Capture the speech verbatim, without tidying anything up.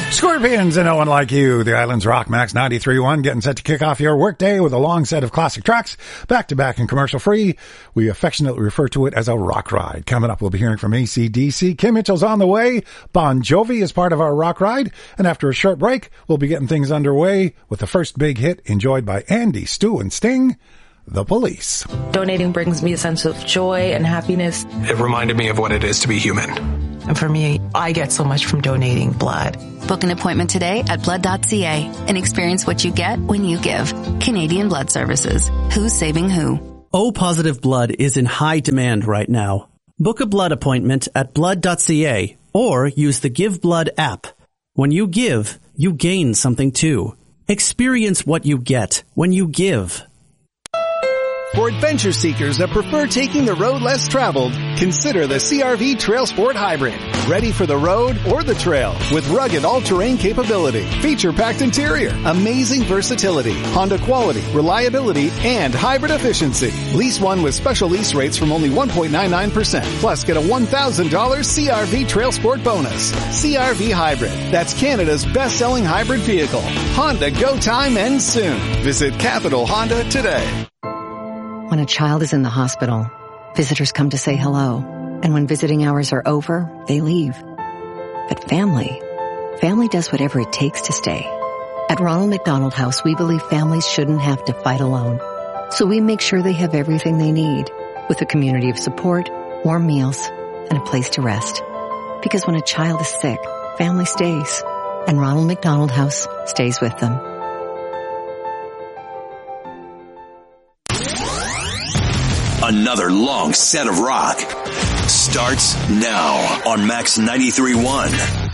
Scorpions and No One Like You, the Island's Rock Max ninety-three point one, getting set to kick off your workday with a long set of classic tracks, back-to-back and commercial-free. We affectionately refer to it as a rock ride. Coming up, we'll be hearing from A C D C. Kim Mitchell's on the way. Bon Jovi is part of our rock ride. And after a short break, we'll be getting things underway with the first big hit enjoyed by Andy, Stu, and Sting, The Police. Donating brings me a sense of joy and happiness. It reminded me of what it is to be human. And for me, I get so much from donating blood. Book an appointment today at blood dot c a and experience what you get when you give. Canadian Blood Services. Who's saving who? O-positive blood is in high demand right now. Book a blood appointment at blood dot c a or use the Give Blood app. When you give, you gain something too. Experience what you get when you give. For adventure seekers that prefer taking the road less traveled, consider the C R V Trail Sport Hybrid. Ready for the road or the trail with rugged all-terrain capability, feature-packed interior, amazing versatility, Honda quality, reliability, and hybrid efficiency. Lease one with special lease rates from only one point nine nine percent. Plus, get a one thousand dollars C R V Trail Sport bonus. C R V Hybrid. That's Canada's best-selling hybrid vehicle. Honda Go Time ends soon. Visit Capital Honda today. When a child is in the hospital, visitors come to say hello. And when visiting hours are over, they leave. But family, family does whatever it takes to stay. At Ronald McDonald House, we believe families shouldn't have to fight alone. So we make sure they have everything they need, with a community of support, warm meals, and a place to rest. Because when a child is sick, family stays. And Ronald McDonald House stays with them. Another long set of rock starts now on Max ninety-three point one.